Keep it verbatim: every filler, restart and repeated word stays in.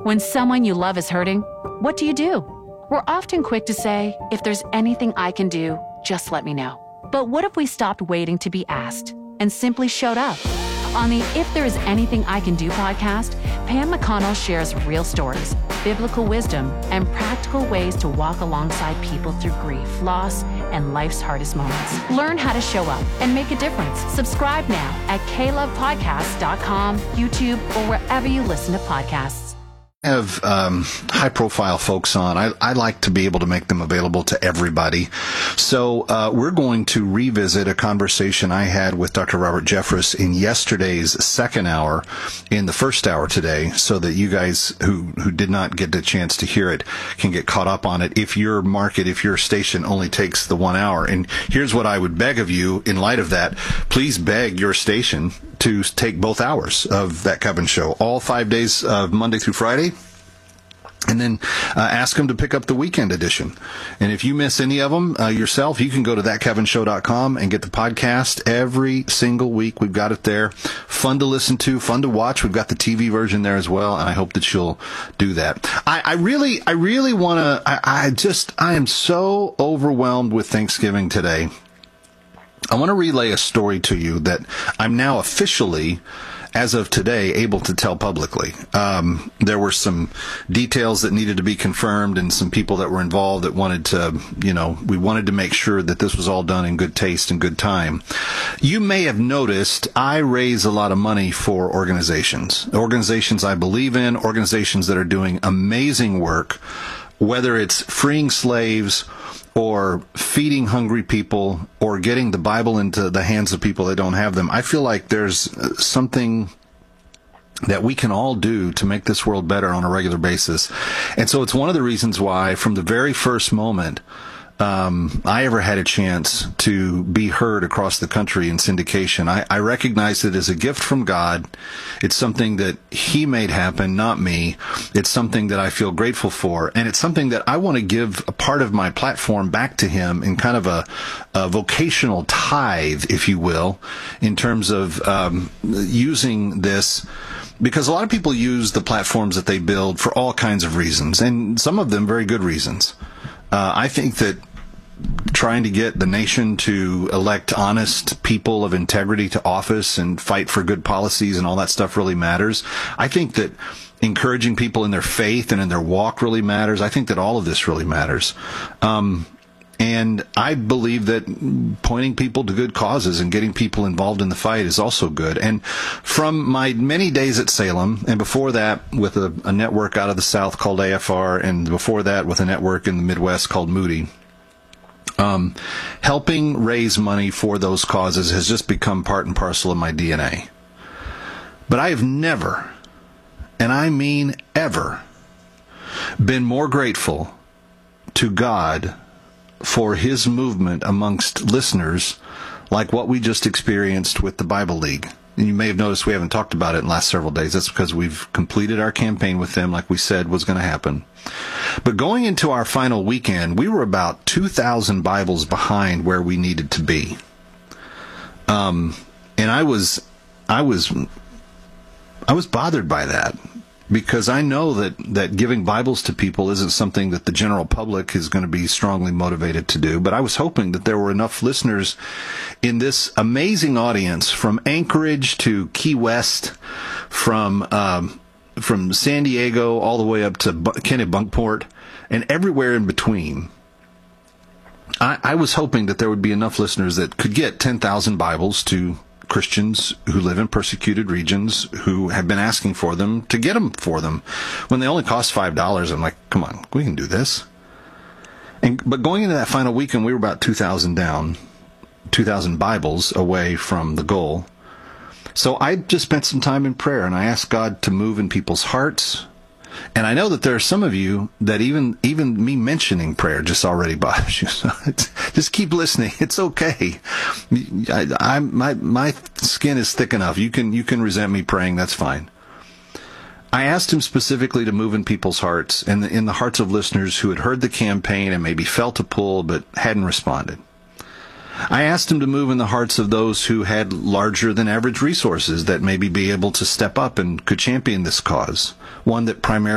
When someone you love is hurting, what do you do? We're often quick to say, if there's anything I can do, just let me know. But what if we stopped waiting to be asked and simply showed up? On the If There Is Anything I Can Do podcast, Pam McConnell shares real stories, biblical wisdom, and practical ways to walk alongside people through grief, loss, and life's hardest moments. Learn how to show up and make a difference. Subscribe now at k love podcast dot com, YouTube, or wherever you listen to podcasts. Have um, high-profile folks on. I, I like to be able to make them available to everybody. So uh, we're going to revisit a conversation I had with Doctor Robert Jeffress in yesterday's second hour, in the first hour today, so that you guys who, who did not get the chance to hear it can get caught up on it if your market, if your station only takes the one hour. And here's what I would beg of you in light of that. Please beg your station to take both hours of that Kevin show, all five days of Monday through Friday. And then uh, ask them to pick up the weekend edition. And if you miss any of them uh, yourself, you can go to that kevin show dot com and get the podcast every single week. We've got it there. Fun to listen to, fun to watch. We've got the T V version there as well, and I hope that you'll do that. I, I really, I really want to, I, I just, I am so overwhelmed with Thanksgiving today. I want to relay a story to you that I'm now officially, as of today, able to tell publicly. Um, there were some details that needed to be confirmed and some people that were involved that wanted to, you know, we wanted to make sure that this was all done in good taste and good time. You may have noticed I raise a lot of money for organizations, organizations I believe in, organizations that are doing amazing work, whether it's freeing slaves or feeding hungry people, or getting the Bible into the hands of people that don't have them. I feel like there's something that we can all do to make this world better on a regular basis. And so it's one of the reasons why, from the very first moment Um, I ever had a chance to be heard across the country in syndication, I, I recognize it as a gift from God. It's something that He made happen, not me. It's something that I feel grateful for, and it's something that I want to give a part of my platform back to Him in kind of a, a vocational tithe, if you will, in terms of um, using this. Because a lot of people use the platforms that they build for all kinds of reasons, and some of them very good reasons. Uh, I think that trying to get the nation to elect honest people of integrity to office and fight for good policies and all that stuff really matters. I think that encouraging people in their faith and in their walk really matters. I think that all of this really matters. Um, and I believe that pointing people to good causes and getting people involved in the fight is also good. And from my many days at Salem, and before that with a, a network out of the South called A F R, and before that with a network in the Midwest called Moody, um, helping raise money for those causes has just become part and parcel of my D N A. But I have never, and I mean ever, been more grateful to God for His movement amongst listeners like what we just experienced with the Bible League. And you may have noticed we haven't talked about it in the last several days. That's because we've completed our campaign with them like we said was going to happen. But going into our final weekend, we were about two thousand Bibles behind where we needed to be. Um, and I was, I was, I was bothered by that. Because I know that, that giving Bibles to people isn't something that the general public is going to be strongly motivated to do. But I was hoping that there were enough listeners in this amazing audience from Anchorage to Key West, from um, from San Diego all the way up to B- Kennebunkport, and everywhere in between. I, I was hoping that there would be enough listeners that could get ten thousand Bibles to Christians who live in persecuted regions who have been asking for them, to get them for them when they only cost five dollars. I'm like, come on, we can do this. And but going into that final weekend, we were about two thousand down, two thousand Bibles away from the goal. So I just spent some time in prayer, and I asked God to move in people's hearts. And I know that there are some of you that even even me mentioning prayer just already bothers you. So it's, just keep listening. It's okay. I, I my my skin is thick enough. You can you can resent me praying. That's fine. I asked Him specifically to move in people's hearts, and in the hearts of listeners who had heard the campaign and maybe felt a pull but hadn't responded. I asked Him to move in the hearts of those who had larger than average resources that maybe be able to step up and could champion this cause, one that primarily